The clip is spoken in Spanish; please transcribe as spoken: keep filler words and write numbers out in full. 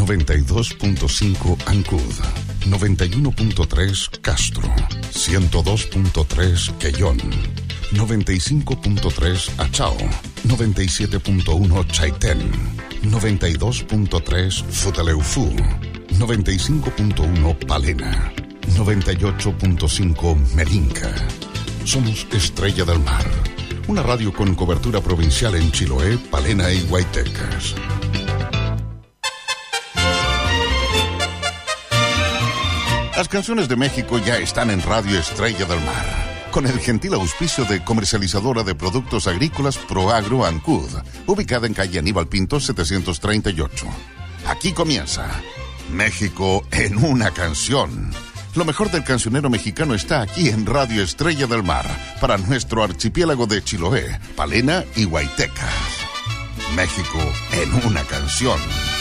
noventa y dos punto cinco Ancud, noventa y uno punto tres Castro, ciento dos punto tres Quellón, noventa y cinco punto tres Achao, noventa y siete punto uno Chaitén, noventa y dos punto tres Futaleufú, noventa y cinco punto uno Palena, noventa y ocho punto cinco Melinca. Somos Estrella del Mar, una radio con cobertura provincial en Chiloé, Palena y Huaytecas. Las canciones de México ya están en Radio Estrella del Mar, con el gentil auspicio de comercializadora de productos agrícolas Proagro Ancud, ubicada en calle Aníbal Pinto setecientos treinta y ocho. Aquí comienza México en una canción. Lo mejor del cancionero mexicano está aquí en Radio Estrella del Mar, para nuestro archipiélago de Chiloé, Palena y Huaytecas. México en una canción.